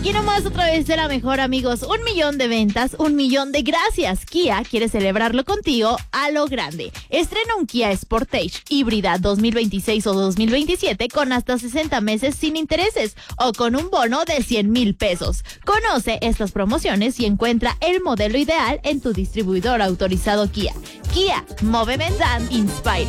Aquí nomás otra vez de la mejor, amigos. 1 millón de ventas, 1 millón de gracias. Kia quiere celebrarlo contigo a lo grande. Estrena un Kia Sportage híbrida 2026 o 2027 con hasta 60 meses sin intereses o con un bono de 100,000 pesos. Conoce estas promociones y encuentra el modelo ideal en tu distribuidor autorizado Kia. Kia, Movement and Inspire.